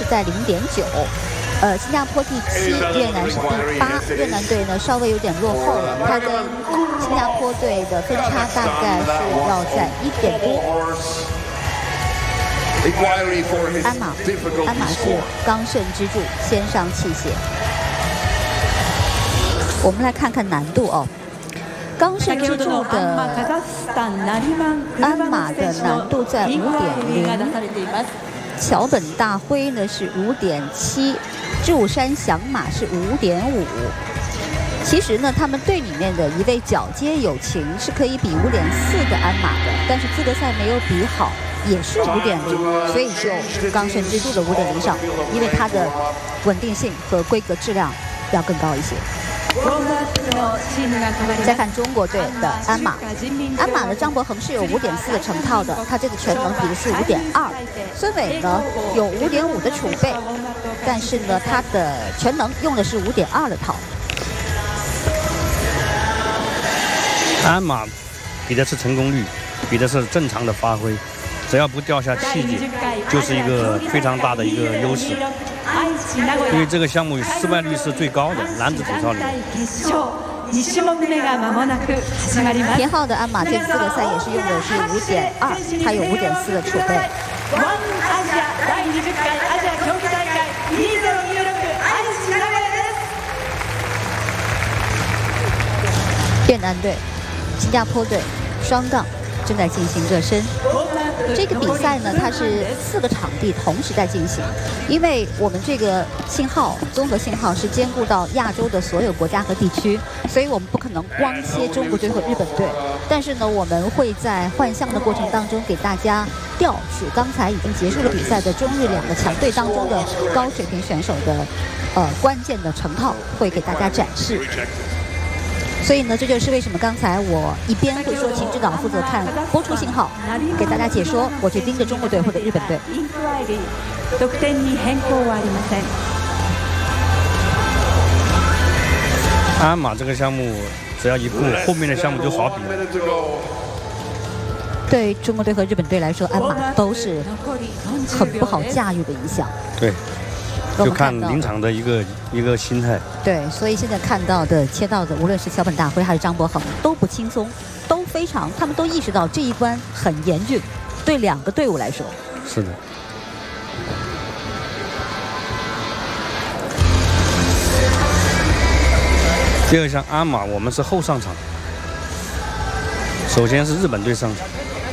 在0.9。新加坡第7，越南是第8。越南队呢稍微有点落后了，它跟新加坡队的分差大概是要在1点多。鞍马是刚胜之柱，先上器械。我们来看看难度哦。刚胜之柱的鞍马的难度在5.0。桥本大辉呢是5.7，柱山响马是5.5。其实呢，他们队里面的一位角街友情是可以比5.4的鞍马的，但是资格赛没有比好，也是5.0，所以就刚胜之柱的5.0上，因为它的稳定性和规格质量要更高一些。再看中国队的鞍马，鞍马的张博恒是有5.4的成套的，他这个全能比的是5.2。孙伟呢有5.5的储备，但是呢他的全能用的是5.2的套。 鞍马比的是成功率，比的是正常的发挥，只要不掉下器械，就是一个非常大的一个优势。因为这个项目失败率是最高的，男子体操里。 田浩的鞍马这次资格赛也是用的是5.2，他有5.4的储备。越南队、新加坡队双杠正在进行热身。这个比赛呢，它是4个场地同时在进行，因为我们这个信号综合信号是兼顾到亚洲的所有国家和地区，所以我们不可能光切中国队和日本队。但是呢，我们会在换项的过程当中给大家调取刚才已经结束了比赛的中日2个强队当中的高水平选手的关键的成套，会给大家展示。所以呢，这就是为什么刚才我一边会说秦指导负责看播出信号，给大家解说，我去盯着中国队或者日本队。 鞍马这个项目只要一过，后面的项目就好比了。 对中国队和日本队来说，鞍马都是很不好驾驭的一项。 对。就看临场的一个心态。对， 所以现在看到的、切到的，无论是桥本大辉还是张博恒，都不轻松，都非常，他们都意识到这一关很严峻，对2个队伍来说。 是的。第2项鞍马，我们是后上场，首先是日本队上场。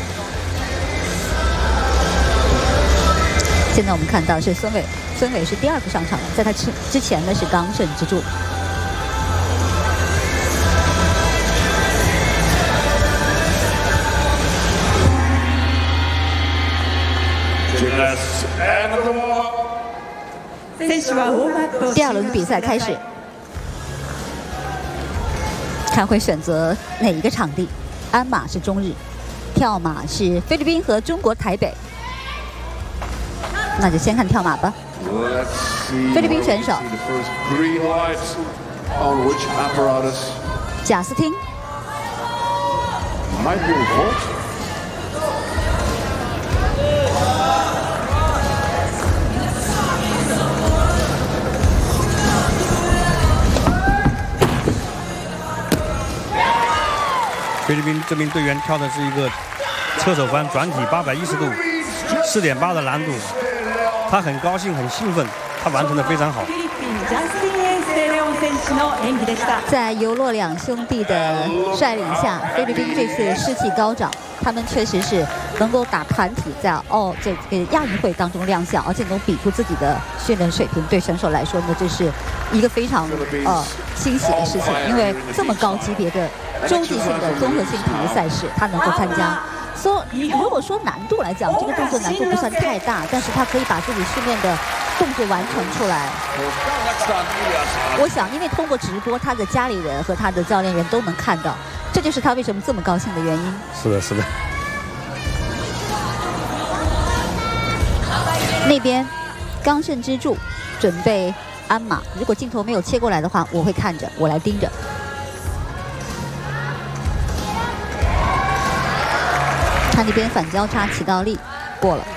现在我们看到是孙伟是第2个上场的，在他之前呢是刚胜之柱。第2轮比赛开始，看会选择哪一个场地？鞍马是中日，跳马是菲律宾和中国台北。那就先看跳马吧。菲律宾选手贾斯汀。 菲律宾这名队员跳的是一个侧手翻转体810度，4.8的难度。他很高兴，很兴奋，他完成的非常好。 在尤洛2兄弟的率领下，菲律宾这次士气高涨，他们确实是能够打团体在这个亚运会当中亮相，而且能比出自己的训练水平，对选手来说呢，这是一个非常欣喜的事情，因为这么高级别的洲际性的综合性体育赛事，他能够参加。如果说难度来讲，这个动作难度不算太大，但是他可以把自己训练的动作完成出来。我想，因为通过直播，他的家里人和他的教练员都能看到，这就是他为什么这么高兴的原因。 是的，是的。 那边刚胜之柱准备鞍马，如果镜头没有切过来的话，我会看着，我来盯着。他那边反交叉起倒立过了。